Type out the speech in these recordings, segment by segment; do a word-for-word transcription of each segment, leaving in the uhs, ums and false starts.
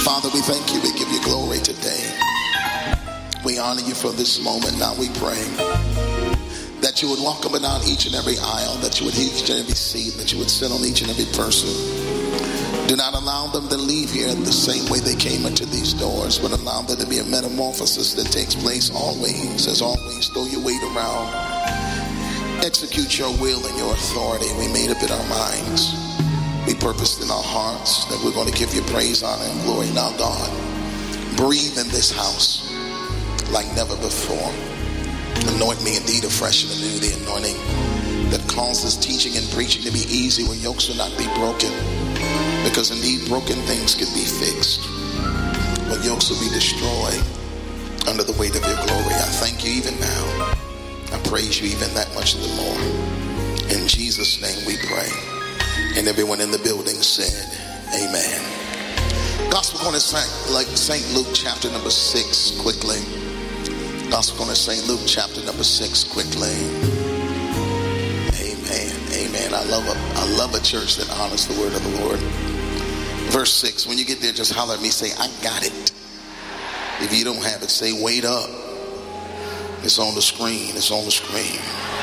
Father, we thank you. We give you glory today. We honor you for this moment. Now we pray that you would walk up and down each and every aisle, that you would hit each and every seat, that you would sit on each and every person. Do not allow them to leave here the same way they came into these doors, but allow there to be a metamorphosis that takes place always. As always, throw your weight around. Execute your will and your authority. We made up in our minds. We purposed in our hearts that we're going to give you praise, honor, and glory. Now, God, breathe in this house like never before. Anoint me indeed afresh and anew, the anointing that causes teaching and preaching to be easy where yokes will not be broken. Because indeed broken things could be fixed, but yokes will be destroyed under the weight of your glory. I thank you even now. I praise you even that much the more. In Jesus' name we pray. And everyone in the building said, amen. Gospel going to Saint, like Saint Luke chapter number six quickly. Gospel going to Saint Luke chapter number six quickly. Amen. Amen. I love a, I love a church that honors the word of the Lord. Verse six, when you get there, just holler at me, say, I got it. If you don't have it, say, wait up. It's on the screen. It's on the screen.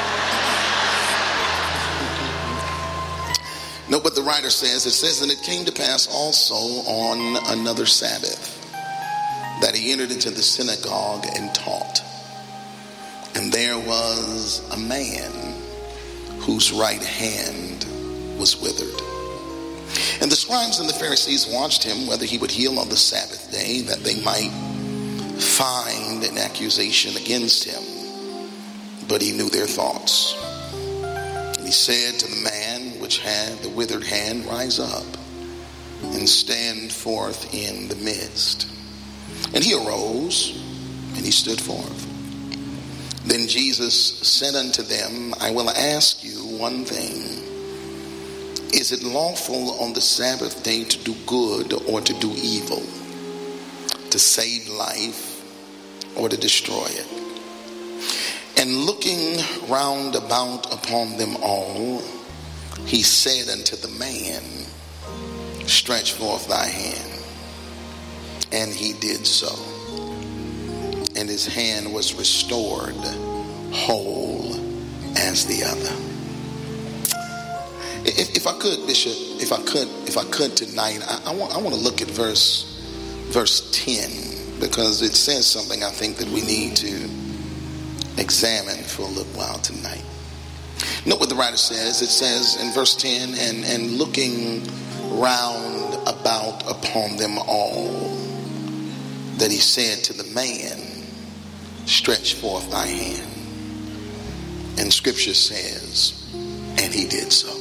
No, but the writer says, it says, and it came to pass also on another Sabbath that he entered into the synagogue and taught. And there was a man whose right hand was withered. And the scribes and the Pharisees watched him whether he would heal on the Sabbath day, that they might find an accusation against him. But he knew their thoughts. And he said to the man which had the withered hand, rise up and stand forth in the midst. And he arose and he stood forth. Then Jesus said unto them, I will ask you one thing. Is it lawful on the Sabbath day to do good or to do evil, to save life or to destroy it? And looking round about upon them all, he said unto the man, stretch forth thy hand. And he did so. And his hand was restored whole as the other. If, if I could, Bishop, if I could, if I could tonight, I, I want I want to look at verse verse ten, because it says something I think that we need to examine for a little while tonight. Note what the writer says. It says in verse ten, and, and looking round about upon them all, that he said to the man, stretch forth thy hand. And scripture says, and he did so.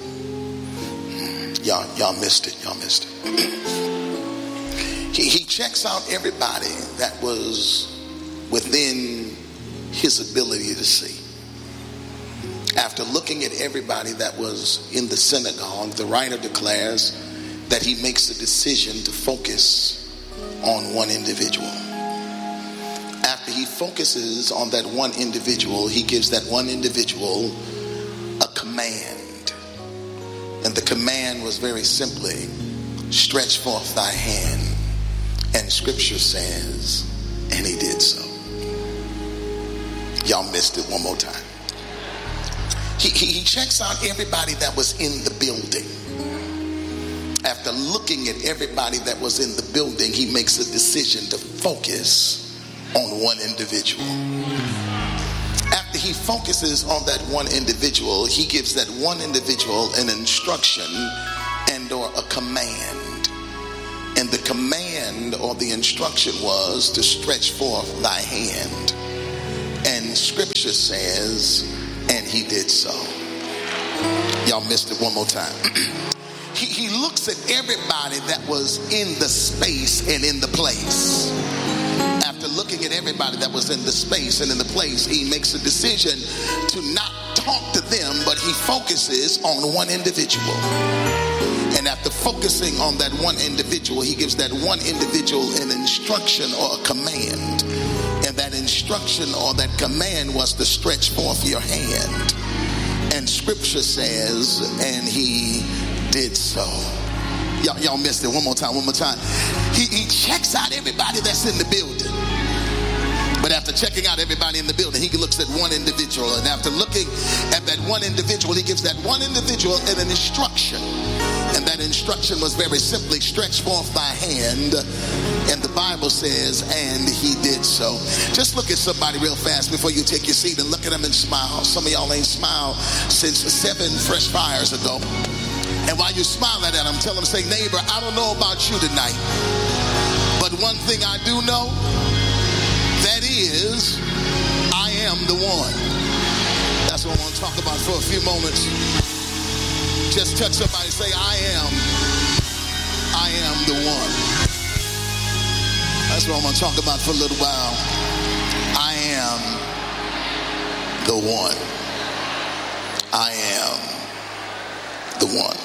Y'all, y'all missed it. Y'all missed it. he, he checks out everybody that was within his ability to see. After looking at everybody that was in the synagogue, the writer declares that he makes a decision to focus on one individual. After he focuses on that one individual, he gives that one individual a command. And the command was very simply, stretch forth thy hand. And scripture says, and he did so. Y'all missed it one more time. He, he, he checks out everybody that was in the building. After looking at everybody that was in the building, he makes a decision to focus on one individual. After he focuses on that one individual, he gives that one individual an instruction and or a command. And the command or the instruction was to stretch forth thy hand. And scripture says, and he did so. Y'all missed it one more time. he, he looks at everybody that was in the space and in the place. After looking at everybody that was in the space and in the place, he makes a decision to not talk to them, but he focuses on one individual. And after focusing on that one individual, he gives that one individual an instruction or a command. And that instruction or that command was to stretch forth your hand. And scripture says, and he did so. Y'all, y'all missed it. One more time, one more time. He, he checks out everybody that's in the building. But after checking out everybody in the building, he looks at one individual. And after looking at that one individual, he gives that one individual an instruction. And that instruction was very simply, stretch forth thy hand. And the Bible says, and he did so. Just look at somebody real fast before you take your seat and look at them and smile. Some of y'all ain't smiled since seven fresh fires ago. And while you smile at them, tell them, say, neighbor, I don't know about you tonight, but one thing I do know, that is, I am the one. That's what I want to talk about for a few moments. Just touch somebody, say, I am, I am the one. That's what I'm going to talk about for a little while. I am the one. I am the one.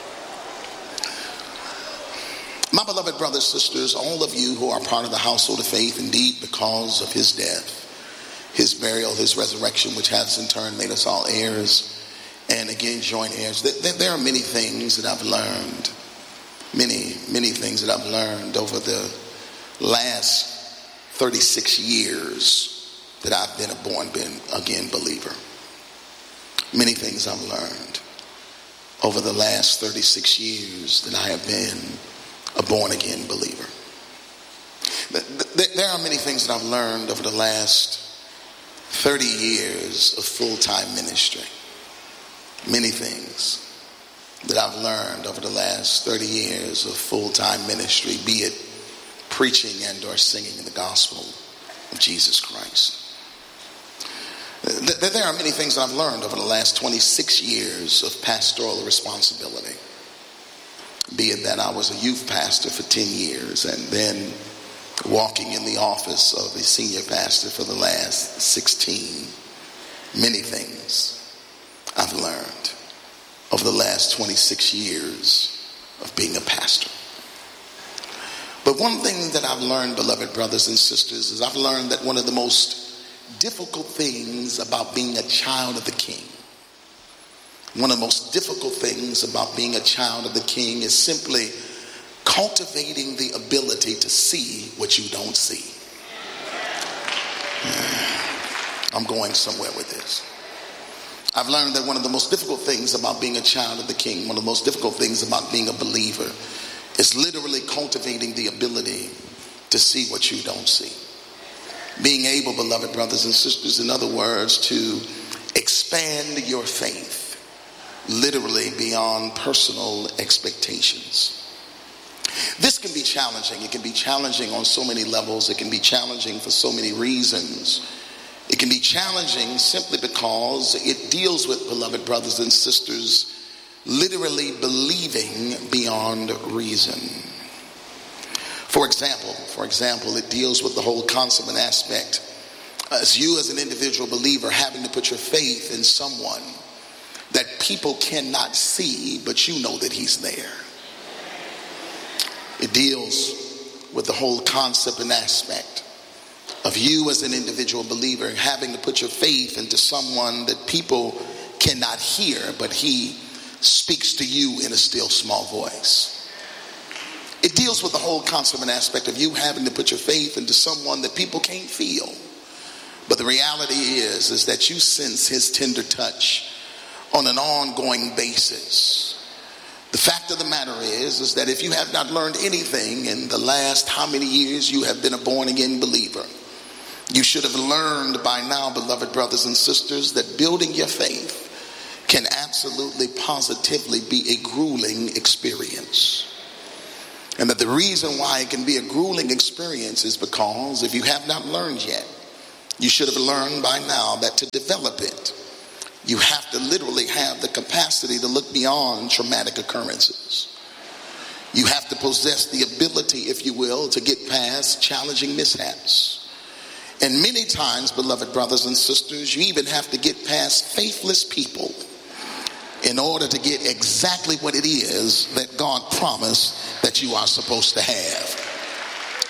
My beloved brothers, sisters, all of you who are part of the household of faith, indeed, because of his death, his burial, his resurrection, which has in turn made us all heirs, and again joint heirs. There are many things that I've learned, many, many things that I've learned over the last thirty-six years that I've been a born again believer. Many things I've learned over the last thirty-six years that I have been a born-again believer. There are many things that I've learned over the last thirty years of full-time ministry. Many things that I've learned over the last thirty years of full-time ministry, be it preaching and or singing the gospel of Jesus Christ. There are many things that I've learned over the last twenty-six years of pastoral responsibility. Be it that I was a youth pastor for ten years and then walking in the office of a senior pastor for the last sixteen. Many things I've learned over the last twenty-six years of being a pastor. But one thing that I've learned, beloved brothers and sisters, is I've learned that one of the most difficult things about being a child of the King, one of the most difficult things about being a child of the King is simply cultivating the ability to see what you don't see. I'm going somewhere with this. I've learned that one of the most difficult things about being a child of the King, one of the most difficult things about being a believer, is literally cultivating the ability to see what you don't see. Being able, beloved brothers and sisters, in other words, to expand your faith literally beyond personal expectations. This can be challenging. It can be challenging on so many levels. It can be challenging for so many reasons. It can be challenging simply because it deals with, beloved brothers and sisters, literally believing beyond reason. For example, for example, it deals with the whole concept and aspect as you as an individual believer having to put your faith in someone that people cannot see, but you know that he's there. It deals with the whole concept and aspect of you as an individual believer having to put your faith into someone that people cannot hear, but he speaks to you in a still small voice. It deals with the whole concept and aspect of you having to put your faith into someone that people can't feel. But the reality is, is that you sense his tender touch on an ongoing basis. The fact of the matter is, is that if you have not learned anything in the last how many years you have been a born-again believer, you should have learned by now, beloved brothers and sisters, that building your faith can absolutely positively be a grueling experience. And that the reason why it can be a grueling experience is because if you have not learned yet, you should have learned by now that to develop it, you have to literally have the capacity to look beyond traumatic occurrences. You have to possess the ability, if you will, to get past challenging mishaps. And many times, beloved brothers and sisters, you even have to get past faithless people in order to get exactly what it is that God promised that you are supposed to have.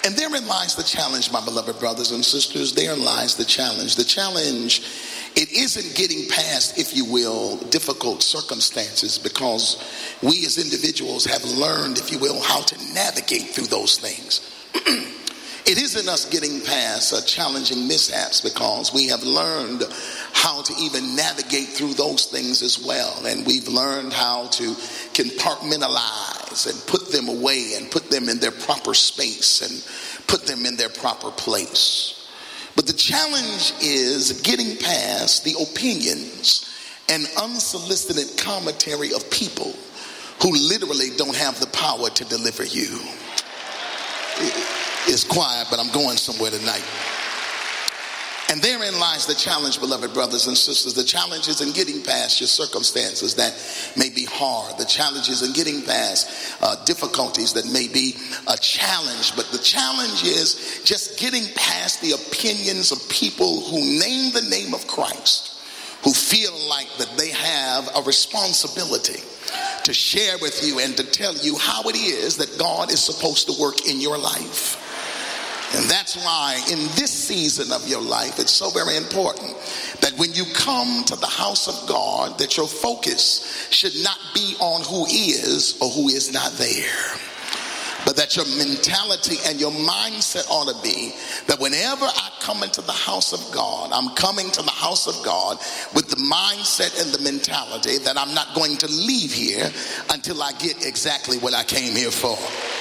And therein lies the challenge, my beloved brothers and sisters. Therein lies the challenge. The challenge, it isn't getting past, if you will, difficult circumstances, because we as individuals have learned, if you will, how to navigate through those things. It isn't us getting past uh, challenging mishaps, because we have learned how to even navigate through those things as well. And we've learned how to compartmentalize and put them away and put them in their proper space and put them in their proper place. But the challenge is getting past the opinions and unsolicited commentary of people who literally don't have the power to deliver you. It's quiet, but I'm going somewhere tonight. And therein lies the challenge, beloved brothers and sisters. The challenge is in getting past your circumstances that may be hard. The challenge is in getting past uh, difficulties that may be a challenge. But the challenge is just getting past the opinions of people who name the name of Christ, who feel like that they have a responsibility to share with you and to tell you how it is that God is supposed to work in your life. And that's why in this season of your life, it's so very important that when you come to the house of God, that your focus should not be on who is or who is not there, but that your mentality and your mindset ought to be that whenever I come into the house of God, I'm coming to the house of God with the mindset and the mentality that I'm not going to leave here until I get exactly what I came here for.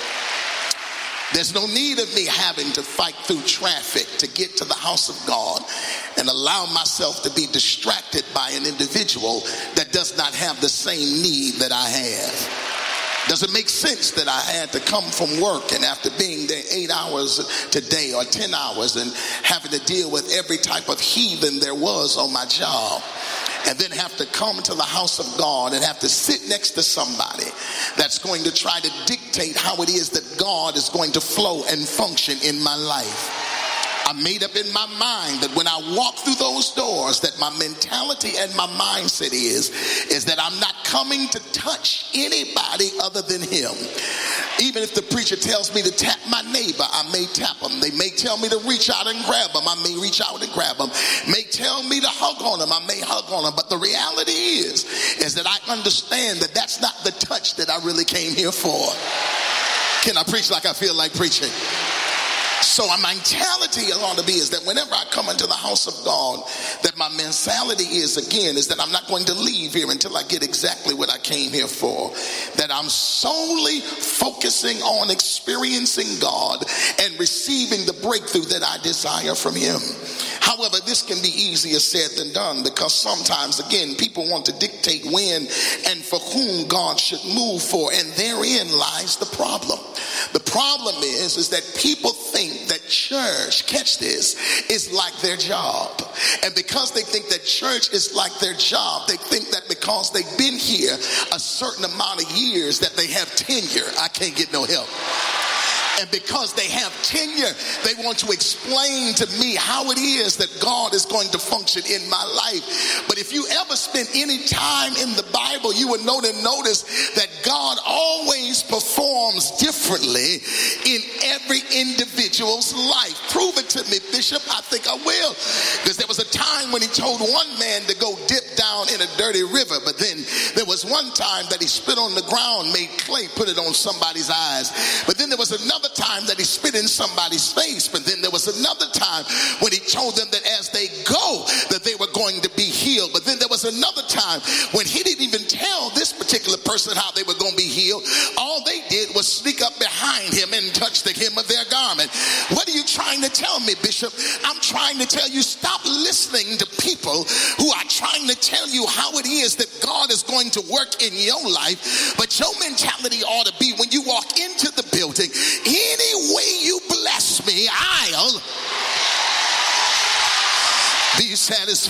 There's no need of me having to fight through traffic to get to the house of God and allow myself to be distracted by an individual that does not have the same need that I have. Does it make sense that I had to come from work, and after being there eight hours today or ten hours and having to deal with every type of heathen there was on my job, and then have to come to the house of God and have to sit next to somebody that's going to try to dictate how it is that God is going to flow and function in my life? I made up in my mind that when I walk through those doors, that my mentality and my mindset is, is that I'm not coming to touch anybody other than him. Even if the preacher tells me to tap my neighbor, I may tap them. They may tell me to reach out and grab them. I may reach out and grab them. May tell me to hug on them. I may hug on them. But the reality is, is that I understand that that's not the touch that I really came here for. Can I preach like I feel like preaching? So my mentality ought to be is that whenever I come into the house of God, that my mentality is, again, is that I'm not going to leave here until I get exactly what I came here for. That I'm solely focusing on experiencing God and receiving the breakthrough that I desire from him. However, this can be easier said than done, because sometimes, again, people want to dictate when and for whom God should move for, and therein lies the problem. The problem is, is that people think that church, catch this, is like their job. And because they think that church is like their job, they think that because they've been here a certain amount of years that they have tenure. I can't get no help. And because they have tenure, they want to explain to me how it is that God is going to function in my life. But if you ever spend any time in the Bible, you would know to notice that God always performs differently in every individual's life. Prove it to me, Bishop. I think I will. Because there was a time when he told one man to go dip down in a dirty river. But then there was one time that he spit on the ground, made clay, put it on somebody's eyes. But then there was another time that he spit in somebody's face. But then there was another time when he told them that as they go, that they were going to be healed. But then there was another time when he didn't even tell this particular person how they were going to be healed. All they did was sneak up behind him and touch the hem of their garment. What are you trying to tell me, Bishop? I'm trying to tell you, stop listening to people who are trying to tell you how it is that God is going to work in your life. But your mentality ought to be, when you walk into the building, any way you bless me, I'll be satisfied.